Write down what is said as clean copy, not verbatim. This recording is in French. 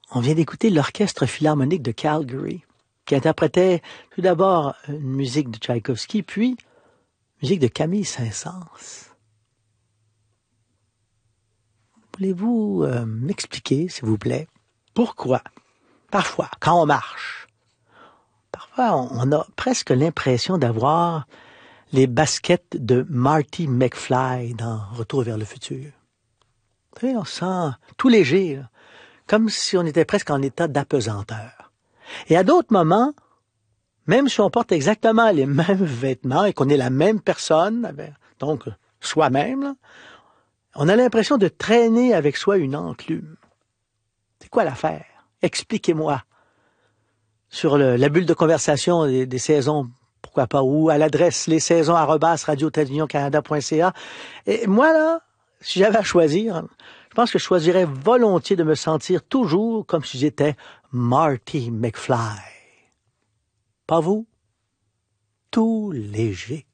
On vient d'écouter l'Orchestre Philharmonique de Calgary, qui interprétait tout d'abord une musique de Tchaïkovski, puis musique de Camille Saint-Saëns. Voulez-vous m'expliquer, s'il vous plaît, pourquoi, parfois, quand on marche, parfois on a presque l'impression d'avoir les baskets de Marty McFly dans Retour vers le futur. Vous savez, on se sent tout léger, là, comme si on était presque en état d'apesanteur. Et à d'autres moments, même si on porte exactement les mêmes vêtements et qu'on est la même personne, donc soi-même, là, on a l'impression de traîner avec soi une enclume. C'est quoi l'affaire? Expliquez-moi. Sur la bulle de conversation des saisons, pourquoi pas, ou à l'adresse lessaisons@radio-canada.ca. Et moi, là, si j'avais à choisir, je pense que je choisirais volontiers de me sentir toujours comme si j'étais Marty McFly. Pas vous? Tout léger.